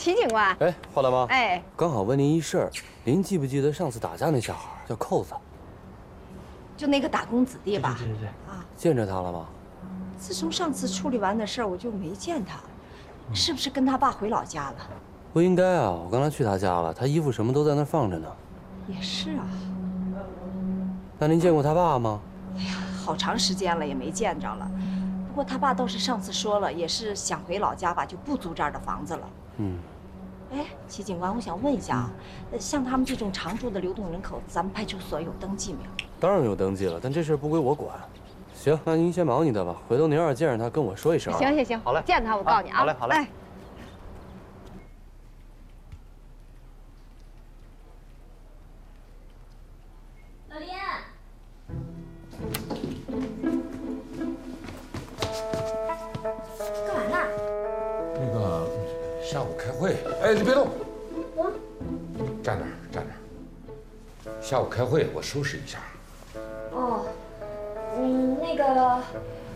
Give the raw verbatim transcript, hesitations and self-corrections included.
齐警官。 哎，华大妈。 哎， 刚好问您一事儿，您记不记得上次打架那小孩叫扣子？ 就那个打工子弟吧？ 对对对。 啊， 见着他了吗？ 自从上次处理完的事儿，我就没见他，是不是跟他爸回老家了？ 不应该啊，我刚才去他家了，他衣服什么都在那儿放着呢。 也是啊。 那您见过他爸吗？ 哎呀，好长时间了也没见着了。不过他爸倒是上次说了，也是想回老家吧，就不租这儿的房子了。 嗯。 哎，齐警官，我想问一下啊，呃像他们这种常住的流动人口，咱们派出所有登记没有？ 当然有登记了，但这事儿不归我管。行，那您先忙你的吧，回头您要是见着他，跟我说一声。 行行行， 好嘞， 见他我告诉你啊。 好嘞，好嘞。 哎老林，干嘛呢？ 那个下午开会，哎，你别动，站那儿，站那儿。下午开会，我收拾一下。 哦，嗯，那个